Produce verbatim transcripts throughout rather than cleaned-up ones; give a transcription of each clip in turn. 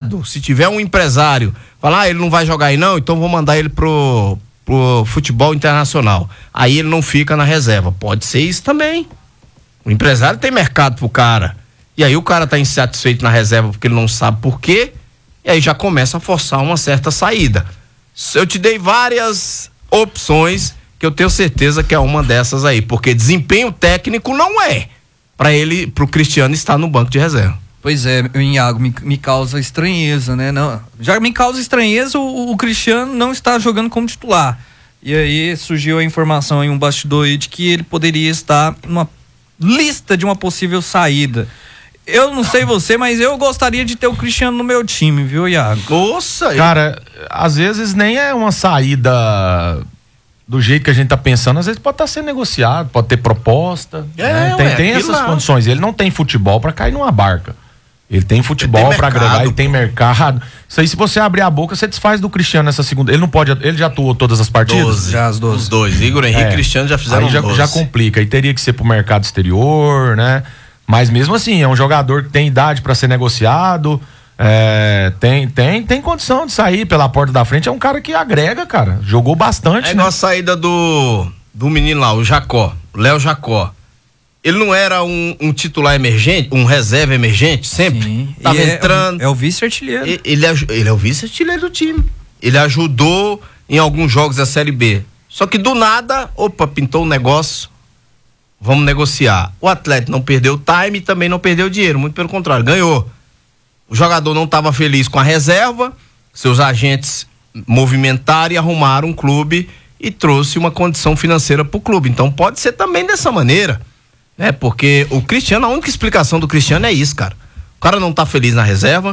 errado. Se tiver um empresário, falar, ah, ele não vai jogar aí não, então vou mandar ele pro, pro futebol internacional. Aí ele não fica na reserva. Pode ser isso também. O empresário tem mercado pro cara. E aí o cara tá insatisfeito na reserva porque ele não sabe por quê. E aí já começa a forçar uma certa saída. Eu te dei várias opções que eu tenho certeza que é uma dessas aí, porque desempenho técnico não é para ele, pro Cristiano estar no banco de reserva. Pois é, Iago, me, me causa estranheza, né? Não, já me causa estranheza o, o Cristiano não estar jogando como titular. E aí surgiu a informação em um bastidor aí de que ele poderia estar numa lista de uma possível saída. Eu não sei você, mas eu gostaria de ter o Cristiano no meu time, viu, Iago? Nossa! Cara, às vezes nem é uma saída do jeito que a gente tá pensando, às vezes pode estar tá sendo negociado, pode ter proposta. É, né? Tem, ué, tem essas lá. condições. Ele não tem futebol pra cair numa barca. Ele tem futebol para agregar, ele tem mercado. Isso aí, se você abrir a boca, você desfaz do Cristiano nessa segunda. Ele não pode, ele já atuou todas as partidas? doze, já as doze. Os dois, Igor Henrique e Cristiano já fizeram aí já, doze. já complica, e teria que ser pro mercado exterior, né? Mas mesmo assim, é um jogador que tem idade para ser negociado, é, tem, tem, tem condição de sair pela porta da frente, é um cara que agrega, cara, jogou bastante. É né? igual a saída do, do menino lá, o Jacó, Léo Jacó. Ele não era um, um titular emergente, um reserva emergente, sempre? Sim. Tava E entrando. É, é o vice-artilheiro. Ele, ele, ele é o vice-artilheiro do time. Ele ajudou em alguns jogos da Série B. Só que do nada, opa, pintou um negócio, vamos negociar. O Atlético não perdeu time e também não perdeu dinheiro, muito pelo contrário, ganhou. O jogador não estava feliz com a reserva, seus agentes movimentaram e arrumaram um clube e trouxe uma condição financeira pro clube. Então pode ser também dessa maneira. É, porque o Cristiano, a única explicação do Cristiano é isso, cara. O cara não tá feliz na reserva.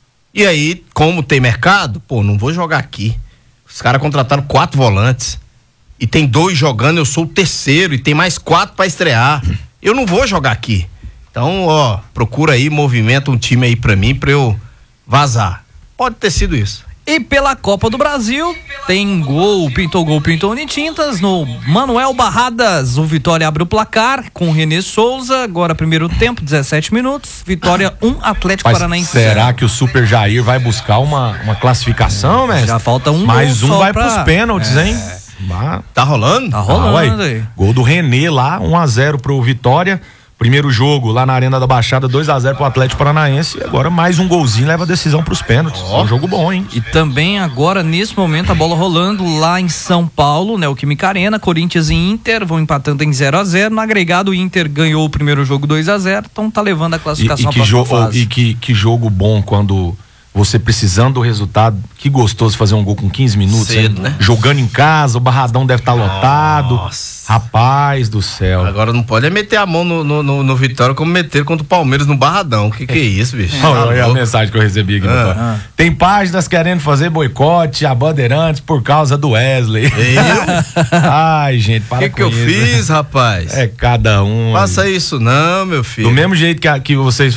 E aí, como tem mercado, pô, não vou jogar aqui. Os caras contrataram quatro volantes. E tem dois jogando, eu sou o terceiro. E tem mais quatro pra estrear. Eu não vou jogar aqui. Então, ó, procura aí, movimenta um time aí pra mim, pra eu vazar. Pode ter sido isso. E pela Copa do Brasil, tem gol, pintou gol, pintou Unitintas, no Manuel Barradas, o Vitória abre o placar com o René Souza, agora primeiro tempo, dezessete minutos, Vitória um, Atlético Mas Paranaense. será que o Super Jair vai buscar uma, uma classificação, mestre? Já falta um Mais gol um só vai pra... pros pênaltis, é. hein? Bah. Tá rolando? Tá rolando ah, aí. Gol do René lá, um a zero pro Vitória. Primeiro jogo lá na Arena da Baixada, dois a zero pro Atlético Paranaense. E agora mais um golzinho leva a decisão pros pênaltis. Oh. Um jogo bom, hein? E também agora, nesse momento, a bola rolando lá em São Paulo, Neoquímica Arena, Corinthians e Inter vão empatando em zero a zero. No agregado, o Inter ganhou o primeiro jogo dois a zero, então tá levando a classificação e, e que pra jo- fase. E que, que jogo bom quando você precisando do resultado. Que gostoso fazer um gol com quinze minutos. Cedo, né? Jogando em casa, o Barradão deve estar tá lotado. Nossa. Rapaz do céu. Agora não pode é meter a mão no, no, no, no Vitória como meter contra o Palmeiras no Barradão. O que que é isso, bicho? É. Olha a mensagem que eu recebi aqui. Ah, no ah. Tem páginas querendo fazer boicote a Bandeirantes por causa do Wesley. Eu? Ai, gente, para que com que eu isso. fiz, rapaz? É cada um. Faça aí. Isso não, meu filho. Do mesmo jeito que, a, que vocês,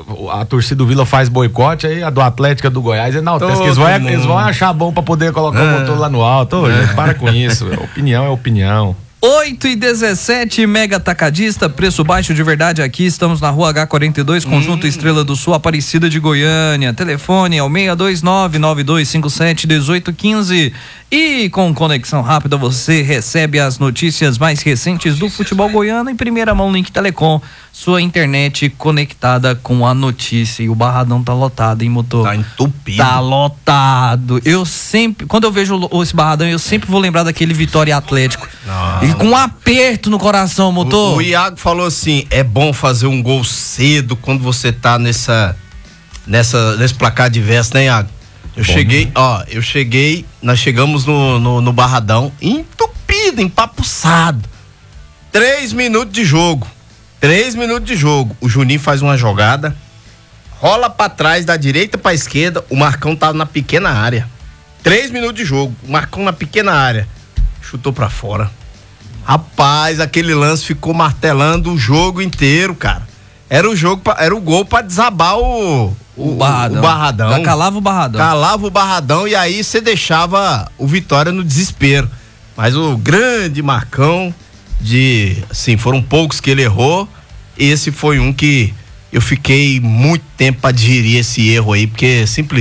a torcida do Vila faz boicote, aí a do Atlético, a do Goiás, enaltece, que eles vão, eles vão achar bom pra poder colocar ah. o motor lá no alto. Ô, gente, para com isso. Opinião é opinião. oito e dezessete, Mega Atacadista, preço baixo de verdade aqui. Estamos na rua H quarenta e dois, Conjunto hum. Estrela do Sul, Aparecida de Goiânia. Telefone é o seis dois nove, nove dois cinco sete, um oito um cinco. E com conexão rápida você recebe as notícias mais recentes do futebol goiano em primeira mão. Link Telecom, sua internet conectada com a notícia. E o Barradão tá lotado, hein, motor? Tá entupido. Tá lotado. Eu sempre, quando eu vejo esse Barradão, eu sempre vou lembrar daquele Vitória Atlético. Não. E com um aperto no coração, motor. O, o Iago falou assim, é bom fazer um gol cedo quando você tá nessa, nessa, nesse placar diverso, né, Iago? Eu bom, cheguei, né? ó, eu cheguei, nós chegamos no, no, no Barradão entupido, empapuçado. Três minutos de jogo. Três minutos de jogo. O Juninho faz uma jogada, rola pra trás, da direita pra esquerda, o Marcão tava na pequena área. Três minutos de jogo, o Marcão na pequena área. Chutou pra fora. Rapaz, aquele lance ficou martelando o jogo inteiro, cara. Era o jogo, pra, era o gol pra desabar o, o, o Barradão. O Barradão. Já calava o Barradão. Calava o Barradão e aí você deixava o Vitória no desespero. Mas o grande Marcão, de, assim, foram poucos que ele errou. Esse foi um que eu fiquei muito tempo pra digerir esse erro aí, porque simplesmente